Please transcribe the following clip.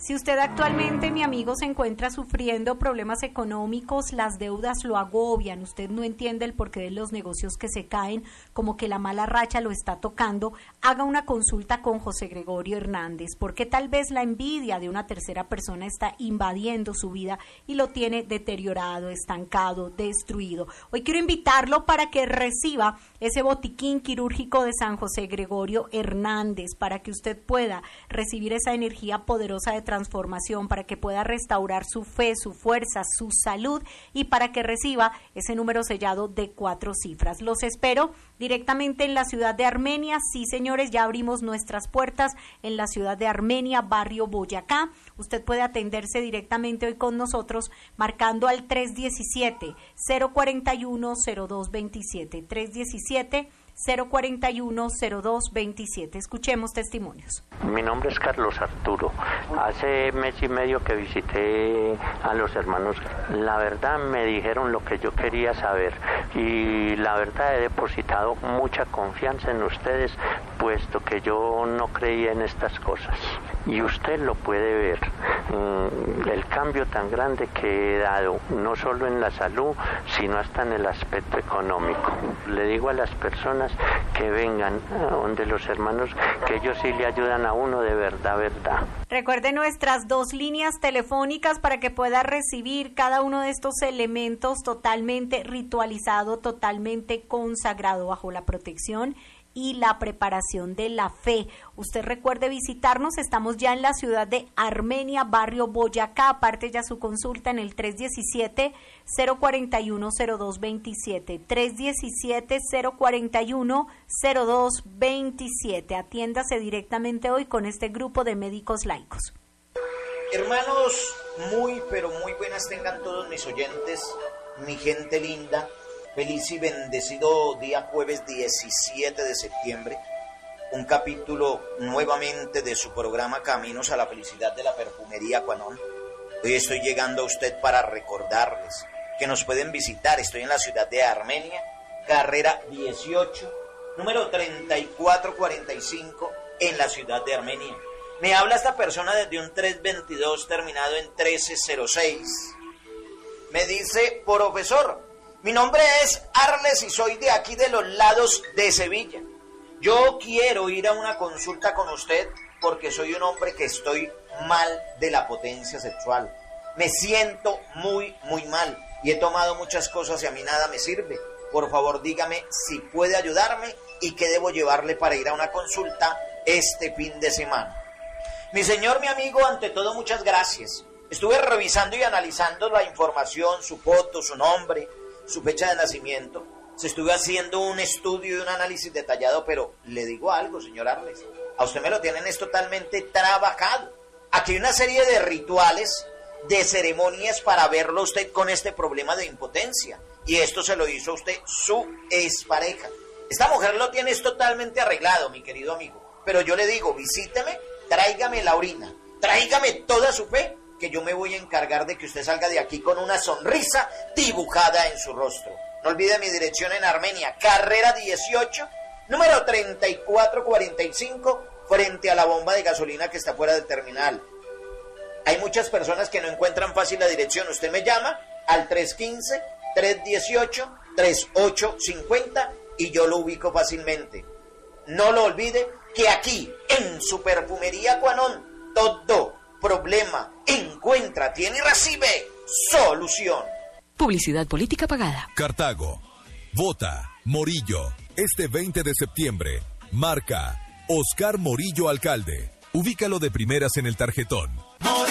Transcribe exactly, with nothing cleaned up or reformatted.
Si usted actualmente, mi amigo, se encuentra sufriendo problemas económicos, las deudas lo agobian, usted no entiende el porqué de los negocios que se caen, como que la mala racha lo está tocando, haga una consulta con José Gregorio Hernández, porque tal vez la envidia de una tercera persona está invadiendo su vida y lo tiene deteriorado, estancado, destruido. Hoy quiero invitarlo para que reciba ese botiquín quirúrgico de San José Gregorio Hernández, para que usted pueda recibir esa energía poderosa de transformación, para que pueda restaurar su fe, su fuerza, su salud y para que reciba ese número sellado de cuatro cifras. Los espero directamente en la ciudad de Armenia. Sí, señores, ya abrimos nuestras puertas en la ciudad de Armenia, barrio Boyacá. Usted puede atenderse directamente hoy con nosotros marcando al tres diecisiete, cero cuarenta y uno, cero dos veintisiete, tres diecisiete, cero cuarenta y uno, cero dos veintisiete. Escuchemos testimonios. Mi nombre es Carlos Arturo. Hace mes y medio que visité a los hermanos. La verdad me dijeron lo que yo quería saber y la verdad he depositado mucha confianza en ustedes, puesto que yo no creía en estas cosas. Y usted lo puede ver, el cambio tan grande que he dado, no solo en la salud, sino hasta en el aspecto económico. Le digo a las personas que vengan a donde los hermanos, que ellos sí le ayudan a uno de verdad, verdad. Recuerde nuestras dos líneas telefónicas para que pueda recibir cada uno de estos elementos totalmente ritualizado, totalmente consagrado bajo la protección y la preparación de la fe. Usted recuerde visitarnos, estamos ya en la ciudad de Armenia, barrio Boyacá. Aparte ya su consulta en el tres diecisiete, cero cuarenta y uno, cero dos veintisiete, tres diecisiete, cero cuarenta y uno, cero dos veintisiete. Atiéndase directamente hoy con este grupo de médicos laicos. Hermanos, muy pero muy buenas tengan todos mis oyentes, mi gente linda. Feliz y bendecido día jueves diecisiete de septiembre, un capítulo nuevamente de su programa Caminos a la Felicidad de la Perfumería Quanon. Hoy estoy llegando a usted para recordarles que nos pueden visitar. Estoy en la ciudad de Armenia, carrera dieciocho, número treinta y cuatro cuarenta y cinco, en la ciudad de Armenia. Me habla esta persona desde un tres veintidós terminado en trece cero seis. Me dice: profesor, mi nombre es Arles y soy de aquí de los lados de Sevilla. Yo quiero ir a una consulta con usted porque soy un hombre que estoy mal de la potencia sexual. Me siento muy, muy mal y he tomado muchas cosas y a mí nada me sirve. Por favor, dígame si puede ayudarme y qué debo llevarle para ir a una consulta este fin de semana. Mi señor, mi amigo, ante todo, muchas gracias. Estuve revisando y analizando la información, su foto, su nombre, su fecha de nacimiento. Se estuvo haciendo un estudio y un análisis detallado, pero le digo algo, señor Arles, a usted me lo tienen es totalmente trabajado. Aquí hay una serie de rituales, de ceremonias para verlo usted con este problema de impotencia, y esto se lo hizo a usted su expareja. Esta mujer lo tiene es totalmente arreglado, mi querido amigo, pero yo le digo, visíteme, tráigame la orina, tráigame toda su fe, que yo me voy a encargar de que usted salga de aquí con una sonrisa dibujada en su rostro. No olvide mi dirección en Armenia, carrera dieciocho, número treinta y cuatro cuarenta y cinco, frente a la bomba de gasolina que está fuera del terminal. Hay muchas personas que no encuentran fácil la dirección. Usted me llama al tres uno cinco, tres uno ocho, tres ocho cinco cero y yo lo ubico fácilmente. No lo olvide que aquí, en su Perfumería Quanon, todo problema encuentra, tiene y recibe solución. Publicidad política pagada. Cartago. Vota Morillo. Este veinte de septiembre. Marca Oscar Morillo Alcalde. Ubícalo de primeras en el tarjetón.